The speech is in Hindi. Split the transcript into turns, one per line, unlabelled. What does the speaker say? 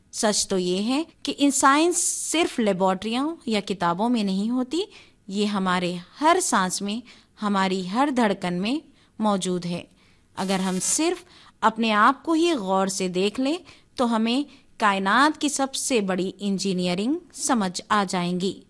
सच तो ये है कि इन साइंस सिर्फ लेबोरेटरियों या किताबों में नहीं होती, ये हमारे हर सांस में, हमारी हर धड़कन में मौजूद है। अगर हम सिर्फ अपने आप को ही गौर से देख लें तो हमें कायनात की सबसे बड़ी इंजीनियरिंग समझ आ जाएंगी।